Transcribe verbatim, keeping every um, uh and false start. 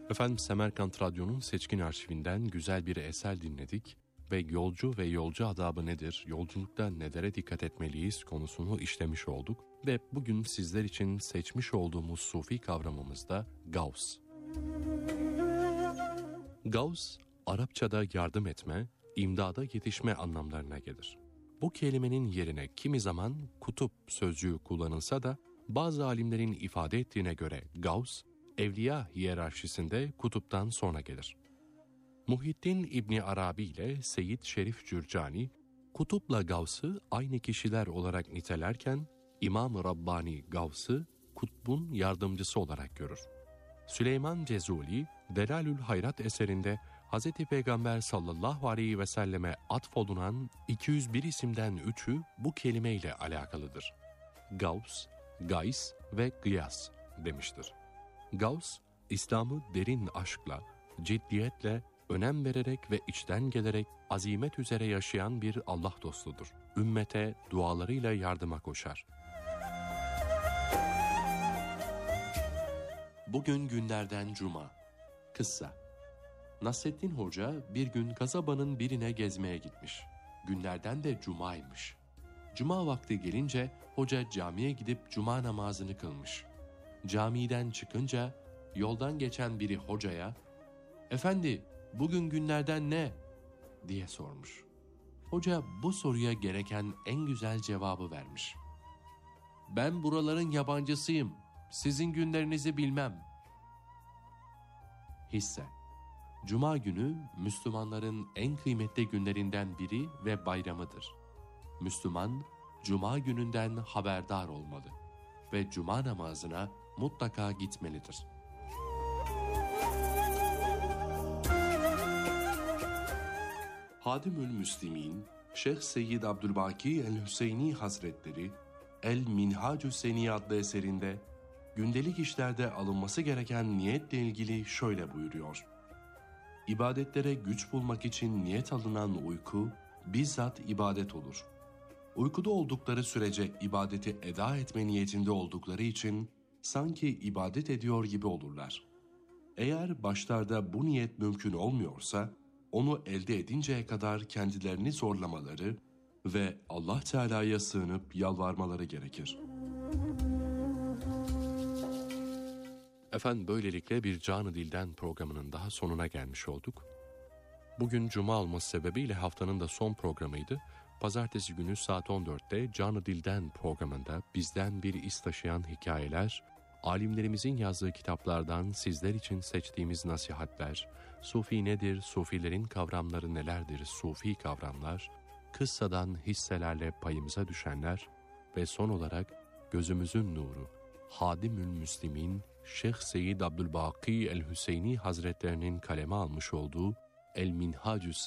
Efendim, Semerkant Radyo'nun Seçkin Arşivinden güzel bir eser dinledik ve yolcu ve yolcu adabı nedir, yolculukta nelere dikkat etmeliyiz konusunu işlemiş olduk ve bugün sizler için seçmiş olduğumuz sufi kavramımız da Gavs. Gavs, Arapçada yardım etme, imdada yetişme anlamlarına gelir. Bu kelimenin yerine kimi zaman kutup sözcüğü kullanılsa da bazı alimlerin ifade ettiğine göre Gavs, evliya hiyerarşisinde kutuptan sonra gelir. Muhyiddin İbni Arabi ile Seyyid Şerif Cürcani, kutupla Gavs'ı aynı kişiler olarak nitelerken, İmam-ı Rabbani Gavs'ı kutbun yardımcısı olarak görür. Süleyman Cezuli, Delalül Hayrat eserinde Hz. Peygamber sallallahu aleyhi ve selleme atfolunan iki yüz bir isimden üçü bu kelimeyle alakalıdır. Gavs, Gays ve Gıyas demiştir. Gavs, İslam'ı derin aşkla, ciddiyetle, önem vererek ve içten gelerek azimet üzere yaşayan bir Allah dostudur. Ümmete dualarıyla yardıma koşar. Bugün günlerden Cuma. Kıssa. Nasreddin Hoca bir gün kasabanın birine gezmeye gitmiş. Günlerden de Cuma'ymış. Cuma vakti gelince hoca camiye gidip Cuma namazını kılmış. Camiden çıkınca yoldan geçen biri hocaya "Efendi, bugün günlerden ne?" diye sormuş. Hoca bu soruya gereken en güzel cevabı vermiş. "Ben buraların yabancısıyım, sizin günlerinizi bilmem." Hisse. Cuma günü Müslümanların en kıymetli günlerinden biri ve bayramıdır. Müslüman, Cuma gününden haberdar olmalı ve Cuma namazına mutlaka gitmelidir. Hadimül Müslimin, Şeyh Seyyid Abdülbaki el-Hüseyni Hazretleri, El-Minhacü Seni adlı eserinde, gündelik işlerde alınması gereken niyetle ilgili şöyle buyuruyor. İbadetlere güç bulmak için niyet alınan uyku, bizzat ibadet olur. Uykuda oldukları sürece ibadeti eda etme niyetinde oldukları için, sanki ibadet ediyor gibi olurlar. Eğer başlarda bu niyet mümkün olmuyorsa, onu elde edinceye kadar kendilerini zorlamaları ve Allah Teala'ya sığınıp yalvarmaları gerekir. Efendim, böylelikle bir Canı Dilden programının daha sonuna gelmiş olduk. Bugün Cuma olması sebebiyle haftanın da son programıydı. Pazartesi günü saat on dörtte Canı Dilden programında bizden bir iz taşıyan hikayeler, alimlerimizin yazdığı kitaplardan sizler için seçtiğimiz nasihatler, Sufi nedir, Sufilerin kavramları nelerdir, Sufi kavramlar, kıssadan hisselerle payımıza düşenler ve son olarak gözümüzün nuru, Hadimül Müslimin, Şeyh Seyyid Abdülbaki el-Hüseyni Hazretlerinin kaleme almış olduğu El-Minhacü